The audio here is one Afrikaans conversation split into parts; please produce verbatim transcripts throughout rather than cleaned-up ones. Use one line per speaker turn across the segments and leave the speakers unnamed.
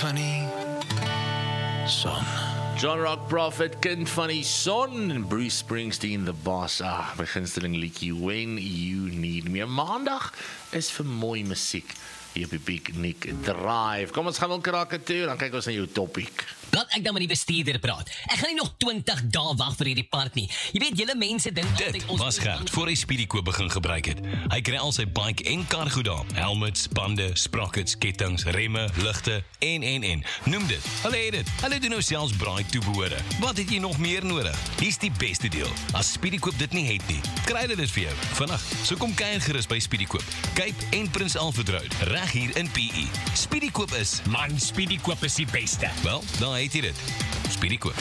van die son.
John Rock Prophet, kind van die son. Bruce Springsteen, the boss. Ah, my gunsteling liedjie, When You Need Me. Maandag is vir mooi musiek hier op die Big Nick Drive. Kom ons gaan wel krakke toe, dan kyk ons na jou topic.
Laat ek dan met die bestuurder praat. Ek gaan nie nog twintig dae wag vir hierdie part nie. Jy weet, julle mense dink
Dit was Gert voor hy Speedykoop begin gebruik het. Hy kry al sy bike en kar goed daar. Helmets, bande, sprockets, kettings, remme, ligte en en en. Noem dit. Hulle het dit. Hulle doen nou selfs braai toebehore. Wat het jy nog meer nodig? Hier's die beste deel. As Speedykoop dit nie het nie, kry hulle dit vir jou. Vandag, so kom kuier gerus by Speedykoop. Cape en Prins Alfred Road, reg hier in P E. Speedykoop is,
Man, Speedykoop is die beste.
wel, daar het jy dit. Speedykoop.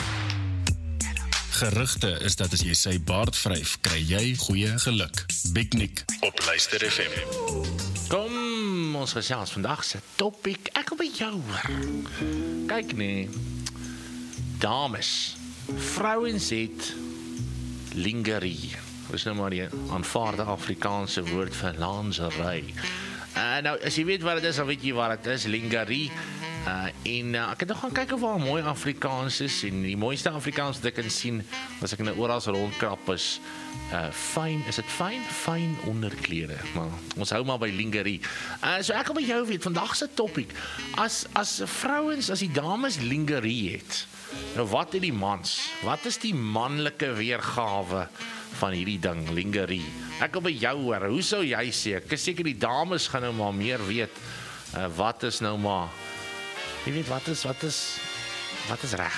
Gerugte is dat as jy sy baard vryf, kry jy goeie geluk. Big Nick op Luister F M.
Kom, ons gesels vandag se topic. Ek wil by jou hoor. Kyk nee. Dames, vrouens het lingerie. Dis nou maar die aanvaarde Afrikaanse woord vir lingerie. Uh, nou, as jy weet wat dit is, dan weet jy wat dit is, lingerie. Uh, en uh, ek het nog gaan kyk of daar mooi Afrikaans is, en die mooiste Afrikaans wat ek kan sien, as ek nou oral rondkrap is, uh, fyn, is dit fyn? Fyn onderklede, maar ons hou maar by lingerie. Uh, so ek wil by jou weet, vandag se topic, as, as vrouens, as die dames lingerie het, nou wat het die mans? Wat is die manlike weergawe van hierdie ding, lingerie? Ek wil by jou hoor, hoe sou jy sê? Ek is seker die dames gaan nou maar meer weet, uh, wat is nou maar, jy weet, wat is, wat is, wat is reg?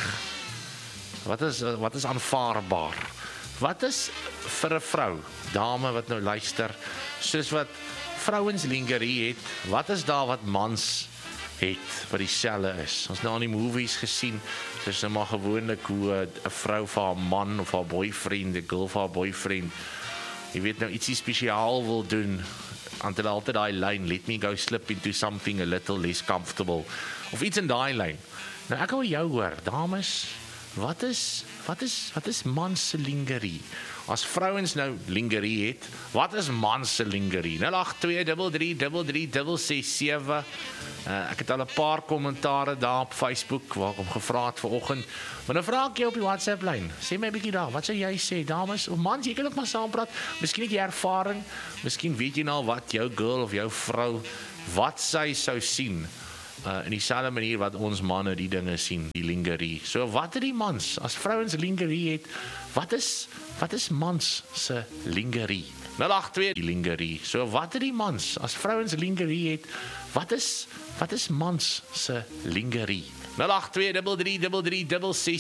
Wat is, wat is aanvaarbaar? Wat is vir 'n vrou, dame wat nou luister, soos wat vrouens lingerie het, wat is daar wat mans het, wat dieselfde is? Ons nou aan die movies gesien, dis nou maar gewoonlik hoe 'n vrou vir haar man of haar boyfriend, 'n girl vir haar boyfriend, jy weet nou ietsie spesiaal wil doen, until altyd daai lyn, let me go slip into something a little less comfortable, of iets in daai lyn. Nou ek wil jou hoor, dames, wat is, wat is, wat is mans se lingerie? As vrouens nou lingerie het, wat is mans se lingerie? nul agt twee drie drie drie drie ses ses sewe. Uh, ek het al 'n paar kommentare daar op Facebook waar ek hom gevra het vanoggend. Maar nou vra ek jou op die WhatsApp lyn. Sê my 'n bietjie daar, wat sou jy sê, dames of mans? Jy kan ook maar saampraat. Miskien het jy ervaring, miskien weet jy nou wat jou girl of jou vrou wat sy sou sien. Uh, in dieselfde manier wat ons manne die dinge sien, die lingerie. So wat het die mans, as vrouens lingerie het, wat is, wat is mans se lingerie? nul agt twee die lingerie. So wat het die mans, as vrouens lingerie het, wat is, wat is mans se lingerie? nul agt twee drie drie drie drie ses